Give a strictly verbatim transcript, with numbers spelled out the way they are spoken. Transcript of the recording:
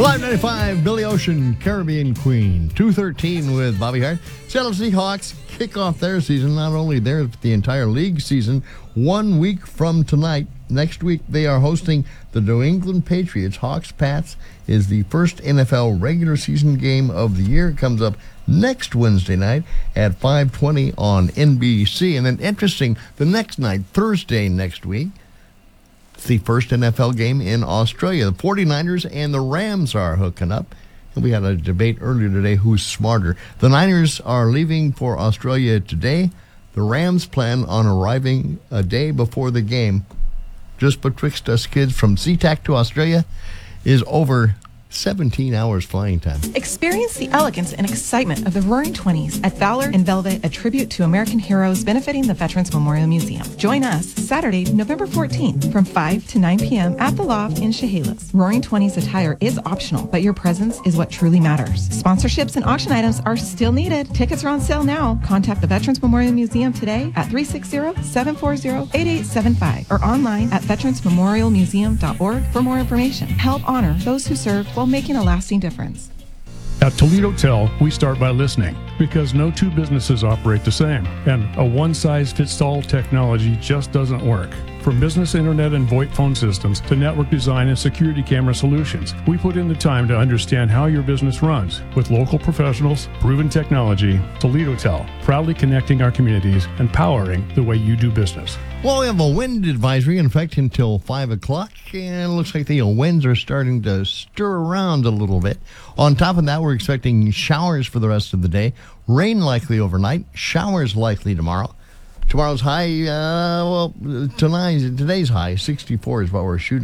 Live ninety-five, Billy Ocean, Caribbean Queen. two thirteen with Bobby Hart. Seattle Seahawks kick off their season, not only theirs, but the entire league season, one week from tonight. Next week, they are hosting the New England Patriots. Hawks-Pats is the first N F L regular season game of the year. It comes up next Wednesday night at five twenty on N B C. And then, interesting, the next night, Thursday next week, it's the first N F L game in Australia. The 49ers and the Rams are hooking up. And we had a debate earlier today who's smarter. The Niners are leaving for Australia today. The Rams plan on arriving a day before the game. Just betwixt us kids from SeaTac to Australia is over seventeen hours flying time. Experience the elegance and excitement of the Roaring Twenties at Valor and Velvet, a tribute to American heroes benefiting the Veterans Memorial Museum. Join us Saturday, November fourteenth from five to nine p.m. at the Loft in Chehalis. Roaring Twenties attire is optional, but your presence is what truly matters. Sponsorships and auction items are still needed. Tickets are on sale now. Contact the Veterans Memorial Museum today at three six zero, seven four zero, eight eight seven five or online at veterans memorial museum dot org for more information. Help honor those who served while making a lasting difference. At Toledo Tel, we start by listening because no two businesses operate the same, and a one-size-fits-all technology just doesn't work. From business internet and VoIP phone systems to network design and security camera solutions, we put in the time to understand how your business runs. With local professionals, proven technology, Toledo Tel, proudly connecting our communities and powering the way you do business. Well, we have a wind advisory in effect until five o'clock, and it looks like the winds are starting to stir around a little bit. On top of that, we're expecting showers for the rest of the day, rain likely overnight, showers likely tomorrow. Tomorrow's high, uh, well, tonight, today's high, sixty-four is what we're shooting.